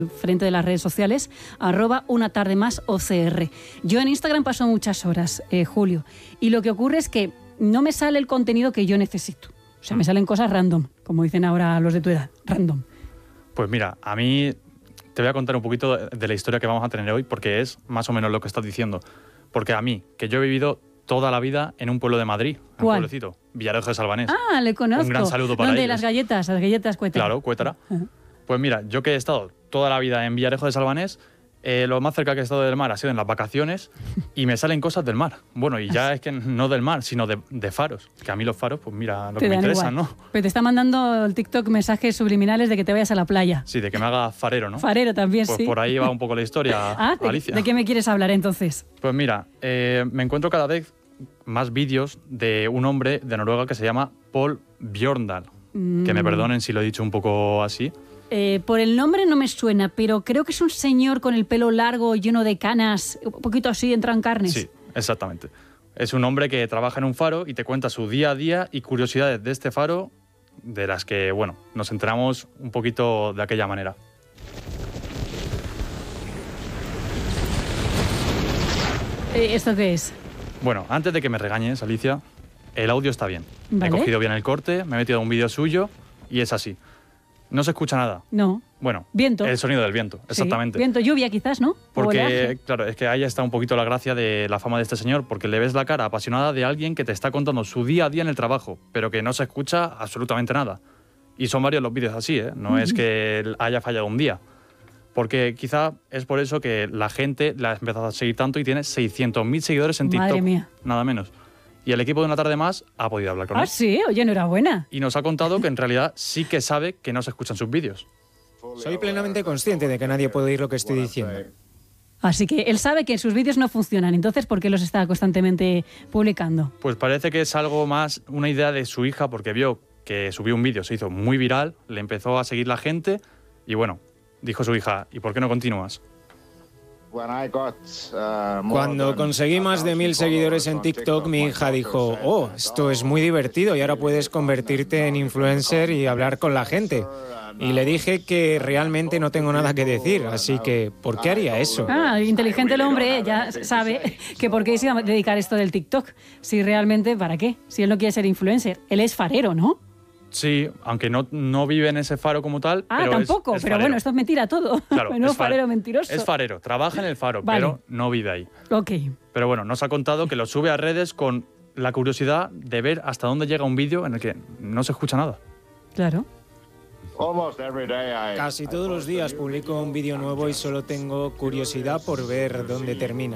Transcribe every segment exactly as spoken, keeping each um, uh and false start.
frente de las redes sociales, arroba una tarde más O C R. Yo en Instagram paso muchas horas, eh, Julio, y lo que ocurre es que no me sale el contenido que yo necesito. O sea, me salen cosas random, como dicen ahora los de tu edad, random. Pues mira, a mí te voy a contar un poquito de la historia que vamos a tener hoy, porque es más o menos lo que estás diciendo. Porque a mí, que yo he vivido toda la vida en un pueblo de Madrid, un ¿Cuál? pueblecito, Villarejo de Salvanés. Ah, le conozco. Un gran saludo para ¿Dónde? ellos. Las galletas, las galletas Cuétara. Claro, Cuétara. Uh-huh. Pues mira, yo que he estado toda la vida en Villarejo de Salvanés, eh, lo más cerca que he estado del mar ha sido en las vacaciones y me salen cosas del mar. Bueno, y ya es que no del mar, sino de, de faros. Que a mí los faros, pues mira, lo te que me interesa, igual. ¿no? Pero te está mandando el TikTok mensajes subliminales de que te vayas a la playa. Sí, de que me haga farero, ¿no? Farero también, pues sí. Pues por ahí va un poco la historia, ah, Alicia. ¿De qué me quieres hablar entonces? Pues mira, eh, me encuentro cada vez más vídeos de un hombre de Noruega que se llama Paul Bjørndal. Mm. Que me perdonen si lo he dicho un poco así. Eh, por el nombre no me suena, pero creo que es un señor con el pelo largo, lleno de canas, un poquito así, entra en carnes. Sí, exactamente. Es un hombre que trabaja en un faro y te cuenta su día a día y curiosidades de este faro, de las que, bueno, nos enteramos un poquito de aquella manera. Eh, ¿Esto qué es? Bueno, antes de que me regañes, Alicia, el audio está bien. ¿Vale? He cogido bien el corte, me he metido a un vídeo suyo y es así. No se escucha nada. No. Bueno, viento. El sonido del viento, exactamente. Sí. Viento, lluvia quizás, ¿no? Porque, claro, es que ahí está un poquito la gracia de la fama de este señor, porque le ves la cara apasionada de alguien que te está contando su día a día en el trabajo, pero que no se escucha absolutamente nada. Y son varios los vídeos así, ¿eh? No es que haya fallado un día. Porque quizá es por eso que la gente la ha empezado a seguir tanto y tiene seiscientos mil seguidores en TikTok. Madre mía. Nada menos. Y el equipo de Una Tarde Más ha podido hablar con él. Ah, sí, oye, enhorabuena. Y nos ha contado que en realidad sí que sabe que no se escuchan sus vídeos. Soy plenamente consciente de que nadie puede oír lo que estoy diciendo. Así que él sabe que sus vídeos no funcionan, entonces ¿por qué los está constantemente publicando? Pues parece que es algo más una idea de su hija, porque vio que subió un vídeo, se hizo muy viral, le empezó a seguir la gente y bueno, dijo su hija, ¿y por qué no continúas? Cuando conseguí más de mil seguidores en TikTok, mi hija dijo, oh, esto es muy divertido y ahora puedes convertirte en influencer y hablar con la gente. Y le dije que realmente no tengo nada que decir, así que ¿por qué haría eso? Ah, inteligente el hombre, ya sabe que por qué se iba a dedicar esto del TikTok. Si realmente, ¿para qué? Si él no quiere ser influencer. Él es farero, ¿no? Sí, aunque no, no vive en ese faro como tal. Ah, pero tampoco, es, es pero bueno, esto es mentira todo. Claro, no es farero mentiroso. Es farero, trabaja en el faro, vale. pero no vive ahí. Ok. Pero bueno, nos ha contado que lo sube a redes con la curiosidad de ver hasta dónde llega un vídeo en el que no se escucha nada. Claro. Casi todos los días publico un vídeo nuevo y solo tengo curiosidad por ver dónde termina.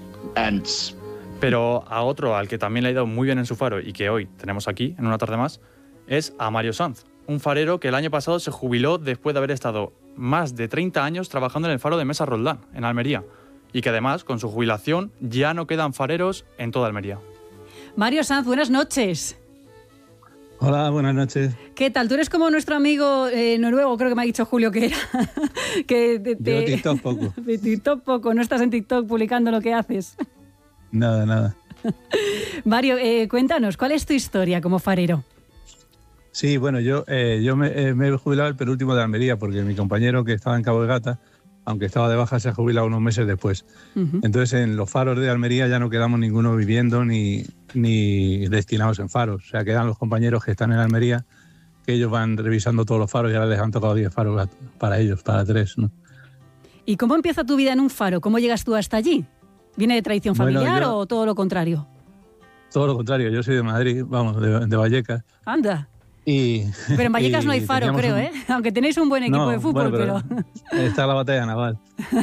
Pero a otro al que también le ha ido muy bien en su faro y que hoy tenemos aquí, en Una Tarde Más, es a Mario Sanz, un farero que el año pasado se jubiló después de haber estado más de treinta años trabajando en el faro de Mesa Roldán, en Almería, y que además, con su jubilación, ya no quedan fareros en toda Almería. Mario Sanz, buenas noches. Hola, buenas noches. ¿Qué tal? Tú eres como nuestro amigo eh, noruego, creo que me ha dicho Julio que era. que te, te... Yo TikTok poco. De TikTok poco, no estás en TikTok publicando lo que haces. Nada, nada. Mario, eh, cuéntanos, ¿cuál es tu historia como farero? Sí, bueno, yo, eh, yo me, eh, me he jubilado el penúltimo de Almería porque mi compañero que estaba en Cabo de Gata, aunque estaba de baja, se ha jubilado unos meses después. Uh-huh. Entonces, en los faros de Almería ya no quedamos ninguno viviendo ni, ni destinados en faros. O sea, quedan los compañeros que están en Almería, que ellos van revisando todos los faros y ahora les han tocado diez faros para ellos, para tres, ¿no? ¿Y cómo empieza tu vida en un faro? ¿Cómo llegas tú hasta allí? ¿Viene de tradición familiar bueno, yo, o todo lo contrario? Todo lo contrario. Yo soy de Madrid, vamos, de, de Vallecas. Anda. Y, pero en Vallecas no hay faro, creo, un... ¿eh? Aunque tenéis un buen equipo no, de fútbol, bueno, pero... pero... Está la batalla naval.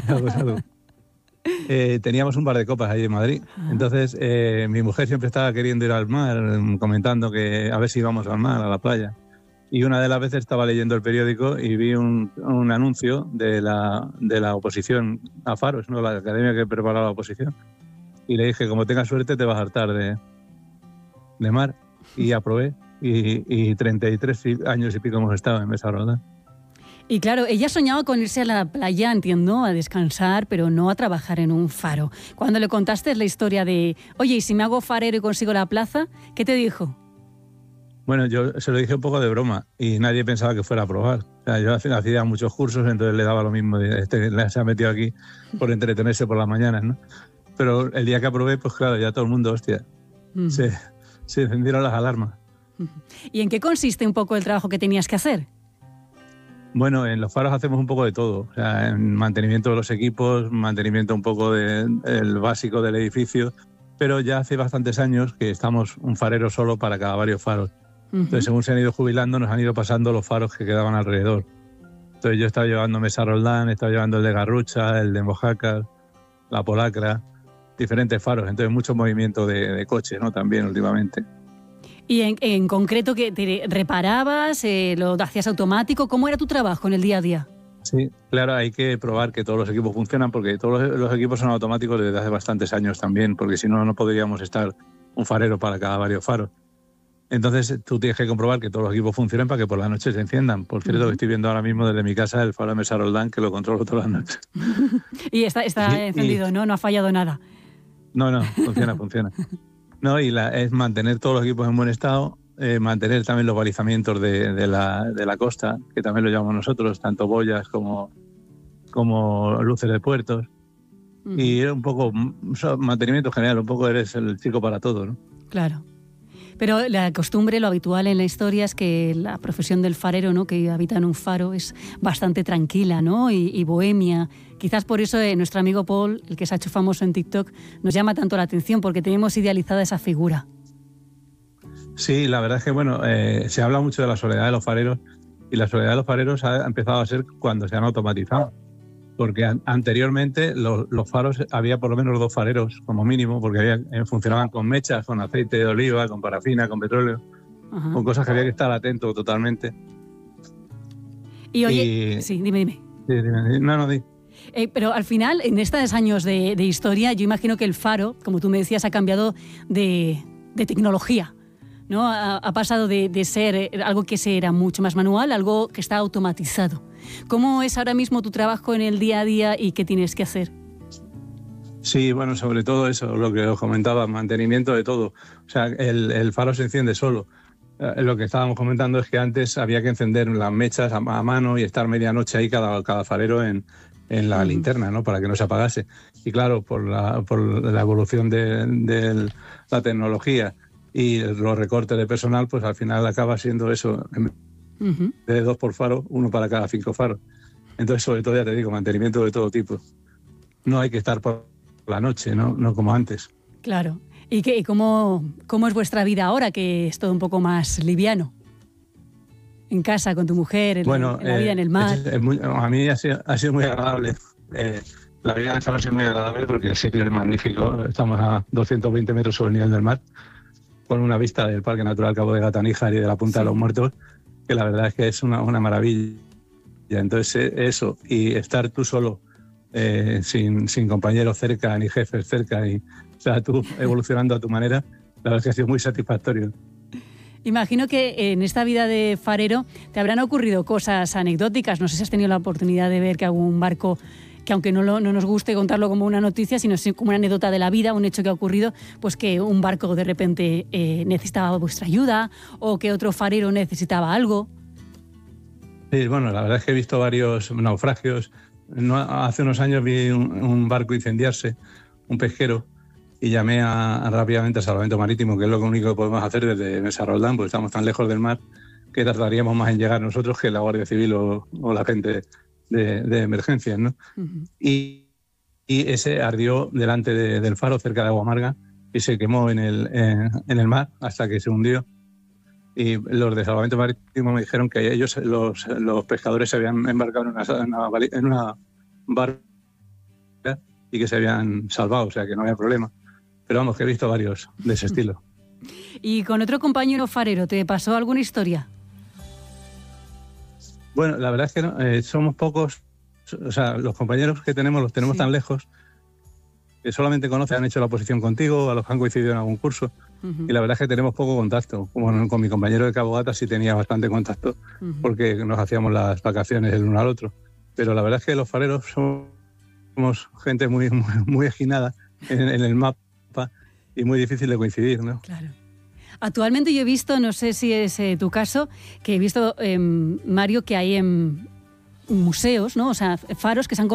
eh, teníamos un bar de copas ahí en Madrid. Entonces, eh, mi mujer siempre estaba queriendo ir al mar, comentando que a ver si íbamos al mar, a la playa. Y una de las veces estaba leyendo el periódico y vi un, un anuncio de la, de la oposición a faros, ¿no? La academia que preparaba la oposición. Y le dije, como tengas suerte, te vas a hartar de, de mar. Y aprobé. Y, y treinta y tres años y pico hemos estado en Mesa Roldán. Y claro, ella soñaba con irse a la playa, entiendo, a descansar, pero no a trabajar en un faro. Cuando le contaste la historia de, oye, ¿y si me hago farero y consigo la plaza? ¿Qué te dijo? Bueno, yo se lo dije un poco de broma y nadie pensaba que fuera a probar. O sea, yo hacía, hacía muchos cursos, entonces le daba lo mismo. De, este se ha metido aquí por entretenerse por las mañanas, ¿no? Pero el día que aprobé, pues claro, ya todo el mundo, hostia, uh-huh. se, se encendieron las alarmas. Uh-huh. ¿Y en qué consiste un poco el trabajo que tenías que hacer? Bueno, en los faros hacemos un poco de todo. O sea, en mantenimiento de los equipos, mantenimiento un poco del de, básico del edificio, pero ya hace bastantes años que estamos un farero solo para cada varios faros. Entonces, según se han ido jubilando, nos han ido pasando los faros que quedaban alrededor. Entonces, yo he estado llevando Mesa Roldán, he estado llevando el de Garrucha, el de Mojácar, la Polacra, diferentes faros. Entonces, mucho movimiento de, de coche, ¿no? También últimamente. ¿Y en, en concreto que te reparabas, eh, lo hacías automático? ¿Cómo era tu trabajo en el día a día? Sí, claro, hay que probar que todos los equipos funcionan porque todos los, los equipos son automáticos desde hace bastantes años también, porque si no, no podríamos estar un farero para cada varios faros. Entonces tú tienes que comprobar que todos los equipos funcionen para que por la noche se enciendan. Por cierto, uh-huh. que estoy viendo ahora mismo desde mi casa el faro de Mesa Roldán, que lo controlo todas las noches. Y está, está y, encendido, y... ¿no? No ha fallado nada. No, no, funciona, funciona. No, y la, es mantener todos los equipos en buen estado, eh, mantener también los balizamientos de, de, la, de la costa, que también lo llamamos nosotros, tanto boyas como, como luces de puertos. Uh-huh. Y un poco, o sea, mantenimiento general, un poco eres el chico para todo, ¿no? Claro. Pero la costumbre, lo habitual en la historia es que la profesión del farero, ¿no?, que habita en un faro, es bastante tranquila, ¿no?, y, y bohemia. Quizás por eso eh, nuestro amigo Paul, el que se ha hecho famoso en TikTok, nos llama tanto la atención, porque tenemos idealizada esa figura. Sí, la verdad es que, bueno, eh, se habla mucho de la soledad de los fareros, y la soledad de los fareros ha empezado a ser cuando se han automatizado. Porque an- anteriormente los, los faros había por lo menos dos fareros como mínimo, porque había, eh, funcionaban con mechas, con aceite de oliva, con parafina, con petróleo, Ajá. con cosas que había que estar atento totalmente. Y oye, y... sí, dime, dime. Sí, dime, no, no, di. Eh, pero al final, en estos años de, de historia, yo imagino que el faro, como tú me decías, ha cambiado de, de tecnología, ¿no? Ha, ha pasado de, de ser algo que se era mucho más manual a algo que está automatizado. ¿Cómo es ahora mismo tu trabajo en el día a día y qué tienes que hacer? Sí, bueno, sobre todo eso, lo que os comentaba, mantenimiento de todo. O sea, el, el faro se enciende solo. Eh, lo que estábamos comentando es que antes había que encender las mechas a, a mano y estar medianoche ahí cada, cada farero en, en la uh-huh. linterna, ¿no?, para que no se apagase. Y claro, por la, por la evolución de, de la tecnología y los recortes de personal, pues al final acaba siendo eso, uh-huh. de dos por faro, uno para cada cinco faros. Entonces, sobre todo, ya te digo, mantenimiento de todo tipo. No hay que estar por la noche, no, no como antes. Claro. ¿Y qué, cómo, cómo es vuestra vida ahora, que es todo un poco más liviano? En casa, con tu mujer, en, bueno, en la eh, vida en el mar. Es, es muy, a mí ha sido, ha sido muy agradable. Eh, la vida en el faro ha sido muy agradable porque el sitio es magnífico. Estamos a doscientos veinte metros sobre el nivel del mar, con una vista del Parque Natural Cabo de Gata-Níjar y de la Punta sí. de los Muertos, que la verdad es que es una, una maravilla. Entonces, eso, y estar tú solo, eh, sin, sin compañeros cerca, ni jefes cerca, y, o sea, tú evolucionando a tu manera, la verdad es que ha sido muy satisfactorio. Imagino que en esta vida de farero te habrán ocurrido cosas anecdóticas. No sé si has tenido la oportunidad de ver que algún barco, que aunque no, lo, no nos guste contarlo como una noticia, sino como una anécdota de la vida, un hecho que ha ocurrido, pues que un barco de repente eh, necesitaba vuestra ayuda o que otro farero necesitaba algo. Sí, bueno, la verdad es que he visto varios naufragios. No, hace unos años vi un, un barco incendiarse, un pesquero, y llamé a, a, rápidamente a Salvamento Marítimo, que es lo único que podemos hacer desde Mesa Roldán, porque estamos tan lejos del mar que tardaríamos más en llegar nosotros que la Guardia Civil o, o la gente de, de emergencias, ¿no? Uh-huh. Y, y ese ardió delante de, del faro, cerca de Agua Amarga, y se quemó en el, en, en el mar hasta que se hundió. Y los de Salvamento Marítimo me dijeron que ellos, los, los pescadores, se habían embarcado en una, en una, en una barca y que se habían salvado, o sea que no había problema. Pero vamos, que he visto varios de ese estilo. ¿Y con otro compañero farero te pasó alguna historia? Bueno, la verdad es que no, eh, somos pocos, o sea, los compañeros que tenemos los tenemos sí. tan lejos que solamente conocen, han hecho la oposición contigo, a los que han coincidido en algún curso, uh-huh. y la verdad es que tenemos poco contacto. Como con mi compañero de Cabo Gata sí tenía bastante contacto, uh-huh. porque nos hacíamos las vacaciones el uno al otro. Pero la verdad es que los fareros somos gente muy, muy, muy esquinada en, en el mapa y muy difícil de coincidir, ¿no? Claro. Actualmente yo he visto, no sé si es eh, tu caso, que he visto, eh, Mario, que hay en museos, ¿no? O sea, faros que se han